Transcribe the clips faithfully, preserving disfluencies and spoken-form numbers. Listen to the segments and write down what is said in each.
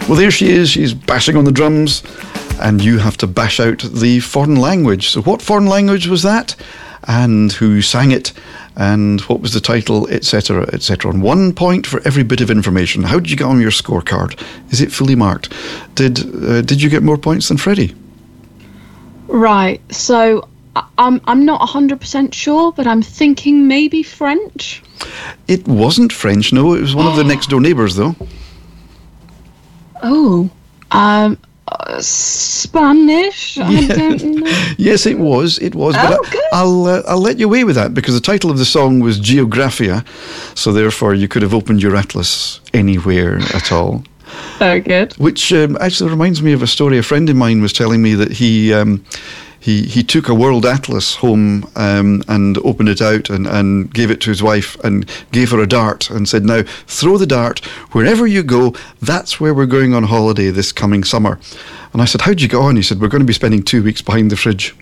Well, there she is. She's bashing on the drums, and you have to bash out the foreign language. So what foreign language was that? And who sang it? And what was the title, et cetera, et cetera. And one point for every bit of information. How did you get on your scorecard? Is it fully marked? Did uh, did you get more points than Freddie? Right. So I'm I'm not one hundred percent sure, but I'm thinking maybe French. It wasn't French. No, it was one of the next door neighbours, though. Oh, um, uh, Spanish. I Yeah. don't know. Yes, it was. It was. But Oh, I, good. I'll uh, I'll let you away with that because the title of the song was Geographia, so therefore you could have opened your atlas anywhere at all. Very good. Which um, actually reminds me of a story. A friend of mine was telling me that he um, he he took a world atlas home um, and opened it out and, and gave it to his wife and gave her a dart and said, "Now throw the dart wherever you go. That's where we're going on holiday this coming summer." And I said, "How'd you get on?" He said, "We're going to be spending two weeks behind the fridge."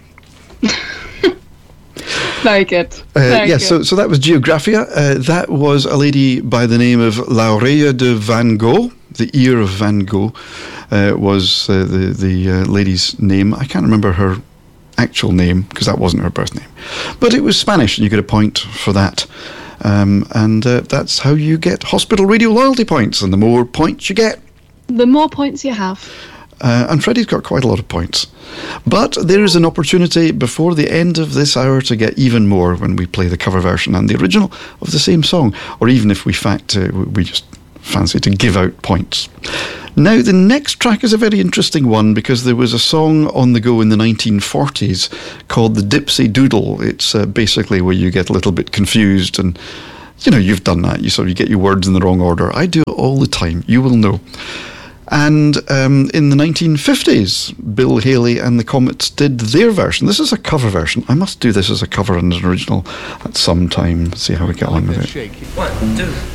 Very good. Uh, Very yes, good. so so that was Geographia. Uh, that was a lady by the name of Laurea de Van Gogh. The Ear of Van Gogh uh, was uh, the the uh, lady's name. I can't remember her actual name because that wasn't her birth name, but it was Spanish, and you get a point for that. Um, and uh, that's how you get Hospital Radio loyalty points. And the more points you get, The more points you have. Uh, and Freddie's got quite a lot of points. But there is an opportunity before the end of this hour to get even more when we play the cover version and the original of the same song, or even if we fact uh, we just fancy to give out points. Now, the next track is a very interesting one because there was a song on the go in the nineteen forties called the Dipsy Doodle. It's uh, basically where you get a little bit confused and, you know, you've done that. You sort of you get your words in the wrong order. I do it all the time. You will know. And um, in the nineteen fifties, Bill Haley and the Comets did their version. This is a cover version. I must do this as a cover and an original at some time. See how we get on with it. Shaky. One, two.